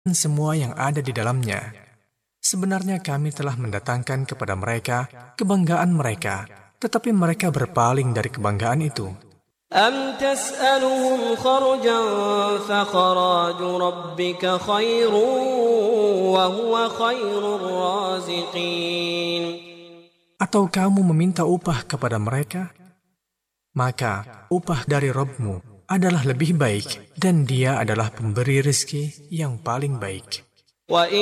dan semua yang ada di dalamnya. Sebenarnya kami telah mendatangkan kepada mereka kebanggaan mereka, tetapi mereka berpaling dari kebanggaan itu. أَمْ تَسْأَلُهُمْ خَرْجًا فَخَرَاجُ رَبِّكَ خَيْرٌ وَهُوَ خَيْرُ الرَّازِقِينَ. Atau kamu meminta upah kepada mereka? Maka upah dari Rabb-Mu adalah lebih baik, dan Dia adalah pemberi rezeki yang paling baik.